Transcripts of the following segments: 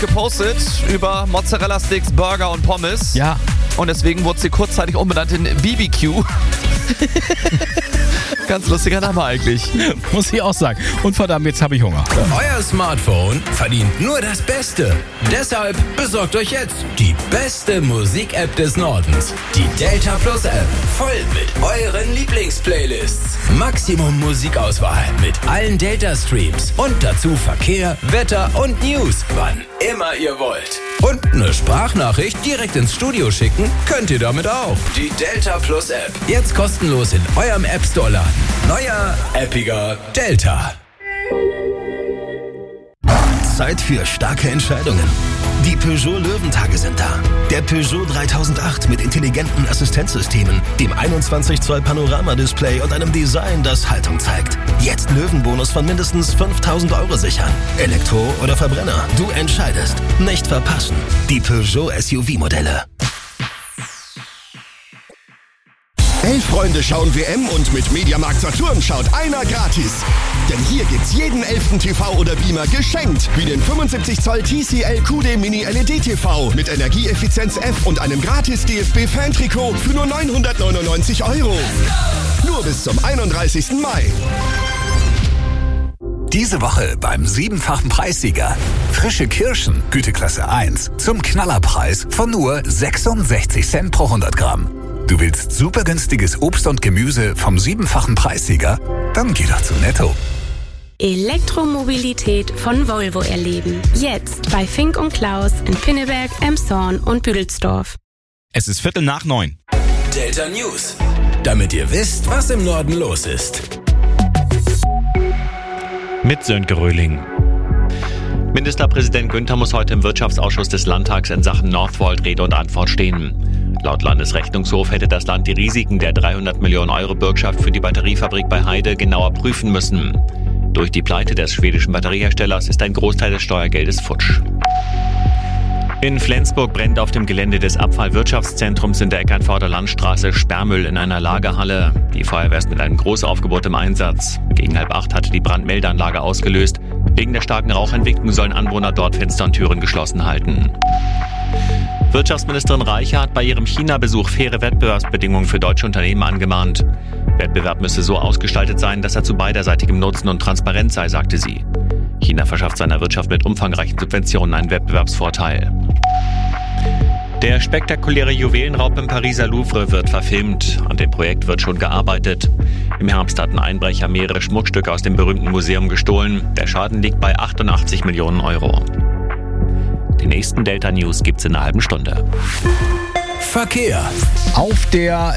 gepostet über Mozzarella-Sticks, Burger und Pommes. Ja. Und deswegen wurde sie kurzzeitig umbenannt in BBQ. Ganz lustiger Name eigentlich. Muss ich auch sagen. Und verdammt, jetzt habe ich Hunger. Euer Smartphone verdient nur das Beste. Deshalb besorgt euch jetzt die beste Musik-App des Nordens. Die Delta Plus App. Voll mit euren Lieblingsplaylists. Maximum Musikauswahl mit allen Delta-Streams. Und dazu Verkehr, Wetter und News. Wann immer ihr wollt. Und eine Sprachnachricht direkt ins Studio schicken könnt ihr damit auch. Die Delta Plus App. Jetzt kostenlos in eurem App Store laden. Neuer, appiger Delta. Zeit für starke Entscheidungen. Die Peugeot Löwentage sind da. Der Peugeot 3008 mit intelligenten Assistenzsystemen, dem 21 Zoll Panorama-Display und einem Design, das Haltung zeigt. Jetzt Löwenbonus von mindestens 5.000 € sichern. Elektro oder Verbrenner, du entscheidest. Nicht verpassen. Die Peugeot SUV-Modelle. Elf-Freunde schauen WM und mit Mediamarkt Saturn schaut einer gratis. Denn hier gibt's jeden 11. TV oder Beamer geschenkt. Wie den 75 Zoll TCL QD Mini LED TV mit Energieeffizienz F und einem gratis DFB-Fan-Trikot für nur 999 €. Nur bis zum 31. Mai. Diese Woche beim 7-fachen Preissieger. Frische Kirschen, Güteklasse 1, zum Knallerpreis von nur 66 Cent pro 100 Gramm. Du willst super günstiges Obst und Gemüse vom 7-fachen Preissieger? Dann geh doch zu Netto. Elektromobilität von Volvo erleben. Jetzt bei Fink und Klaus in Pinneberg, Emshorn und Büdelsdorf. Es ist 8:45. Delta News. Damit ihr wisst, was im Norden los ist. Mit Sönke Röhling. Ministerpräsident Günther muss heute im Wirtschaftsausschuss des Landtags in Sachen Northvolt Rede und Antwort stehen. Laut Landesrechnungshof hätte das Land die Risiken der 300 Millionen € Bürgschaft für die Batteriefabrik bei Heide genauer prüfen müssen. Durch die Pleite des schwedischen Batterieherstellers ist ein Großteil des Steuergeldes futsch. In Flensburg brennt auf dem Gelände des Abfallwirtschaftszentrums in der Eckernforder Landstraße Sperrmüll in einer Lagerhalle. Die Feuerwehr ist mit einem Großaufgebot im Einsatz. Gegen 7:30 hatte die Brandmeldeanlage ausgelöst. Wegen der starken Rauchentwicklung sollen Anwohner dort Fenster und Türen geschlossen halten. Wirtschaftsministerin Reiche hat bei ihrem China-Besuch faire Wettbewerbsbedingungen für deutsche Unternehmen angemahnt. Wettbewerb müsse so ausgestaltet sein, dass er zu beiderseitigem Nutzen und Transparenz sei, sagte sie. China verschafft seiner Wirtschaft mit umfangreichen Subventionen einen Wettbewerbsvorteil. Der spektakuläre Juwelenraub im Pariser Louvre wird verfilmt. An dem Projekt wird schon gearbeitet. Im Herbst hatten Einbrecher mehrere Schmuckstücke aus dem berühmten Museum gestohlen. Der Schaden liegt bei 88 Millionen €. Die nächsten Delta News gibt's in einer halben Stunde. Verkehr. Auf der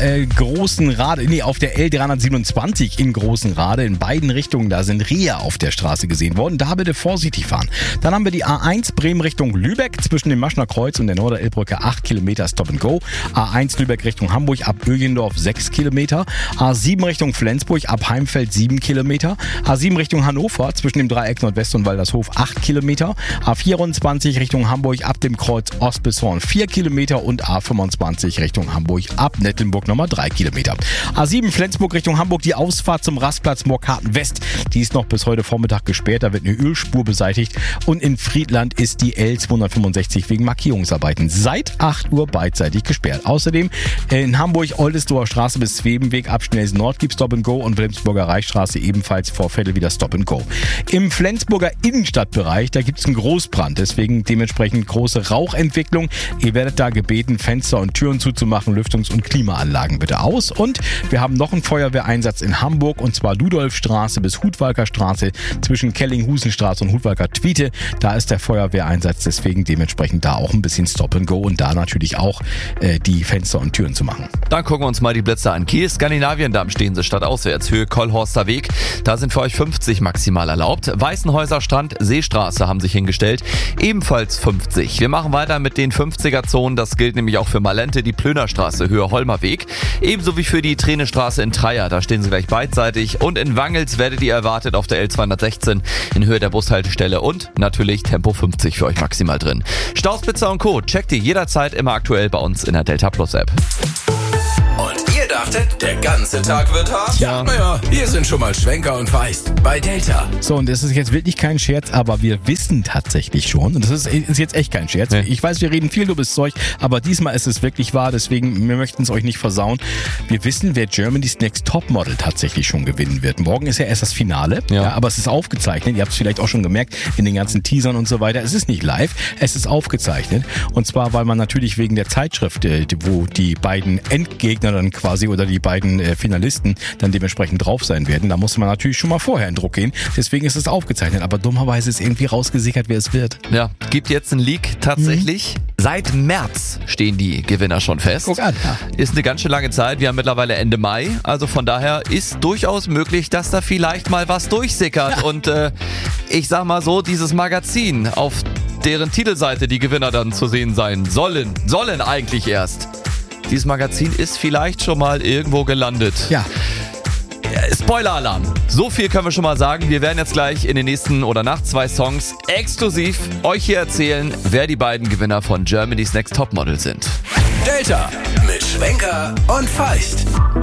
auf der L327 in Großenrade in beiden Richtungen, da sind Rehe auf der Straße gesehen worden. Da bitte vorsichtig fahren. Dann haben wir die A1 Bremen Richtung Lübeck zwischen dem Maschner Kreuz und der Norderelbbrücke 8 Kilometer Stop and Go. A1 Lübeck Richtung Hamburg ab Ögendorf 6 Kilometer. A7 Richtung Flensburg ab Heimfeld 7 Kilometer. A7 Richtung Hannover zwischen dem Dreieck Nordwest und Waldershof 8 Kilometer. A24 Richtung Hamburg ab dem Kreuz Ost bis Horn 4 Kilometer und A25 Richtung Hamburg ab Nettelnburg nochmal 3 Kilometer. A7 Flensburg Richtung Hamburg, die Ausfahrt zum Rastplatz Morkarten West. Die ist noch bis heute Vormittag gesperrt, da wird eine Ölspur beseitigt. Und in Friedland ist die L265 wegen Markierungsarbeiten seit 8 Uhr beidseitig gesperrt. Außerdem in Hamburg Oldesloher Straße bis Zwebenweg ab Schnelsen Nord gibt Stop and Go und Wilhelmsburger Reichsstraße ebenfalls Vorfälle wieder Stop and Go. Im Flensburger Innenstadtbereich, da gibt es einen Großbrand, deswegen dementsprechend große Rauchentwicklung. Ihr werdet da gebeten, Fenster und Türen zuzumachen, Lüftungs- und Klimaanlagen bitte aus. Und wir haben noch einen Feuerwehreinsatz in Hamburg und zwar Ludolfstraße bis Hudwalker Straße zwischen Kellinghusenstraße und Hudwalker Twiete. Da ist der Feuerwehreinsatz, deswegen dementsprechend da auch ein bisschen Stop and Go und da natürlich auch die Fenster und Türen zu machen. Dann gucken wir uns mal die Blitze an. Kiel, Skandinaviendamm stehen sie stadtauswärts, Höhe Kollhorster Weg. Da sind für euch 50 maximal erlaubt. Weißenhäuser Strand, Seestraße haben sich hingestellt, ebenfalls 50. Wir machen weiter mit den 50er-Zonen, das gilt nämlich auch für Malente, die Plönerstraße, Höhe Holmerweg. Ebenso wie für die Tränestraße in Treia, da stehen sie gleich beidseitig. Und in Wangels werdet ihr erwartet auf der L216 in Höhe der Bushaltestelle und natürlich Tempo 50 für euch maximal drin. Staus, Pizza und Co. checkt ihr jederzeit immer aktuell bei uns in der Delta Plus App. Und ihr da dachtet, der ganze Tag wird hart? Ja. Naja, hier sind schon mal Schwenker und Feist bei Delta. So, und das ist jetzt wirklich kein Scherz, aber wir wissen tatsächlich schon, und das ist jetzt echt kein Scherz. Nee. Ich weiß, wir reden viel dummes Zeug, aber diesmal ist es wirklich wahr, deswegen, wir möchten es euch nicht versauen. Wir wissen, wer Germany's Next Topmodel tatsächlich schon gewinnen wird. Morgen ist ja erst das Finale, Ja. aber es ist aufgezeichnet. Ihr habt es vielleicht auch schon gemerkt in den ganzen Teasern und so weiter. Es ist nicht live, es ist aufgezeichnet. Und zwar, weil man natürlich wegen der Zeitschrift, wo die beiden Endgegner dann quasi oder die beiden Finalisten dann dementsprechend drauf sein werden, da muss man natürlich schon mal vorher in Druck gehen. Deswegen ist es aufgezeichnet. Aber dummerweise ist irgendwie rausgesickert, wer es wird. Ja, gibt jetzt einen Leak tatsächlich. Seit März stehen die Gewinner schon fest. Guck an. Ja. Ist eine ganz schön lange Zeit. Wir haben mittlerweile Ende Mai. Also von daher ist durchaus möglich, dass da vielleicht mal was durchsickert. Und ich sag mal so, dieses Magazin, auf deren Titelseite die Gewinner dann zu sehen sein sollen eigentlich erst. Dieses Magazin ist vielleicht schon mal irgendwo gelandet. Ja. Spoiler-Alarm. So viel können wir schon mal sagen. Wir werden jetzt gleich in den nächsten oder nach 2 Songs exklusiv euch hier erzählen, wer die beiden Gewinner von Germany's Next Topmodel sind. Delta mit Schwenker und Feist.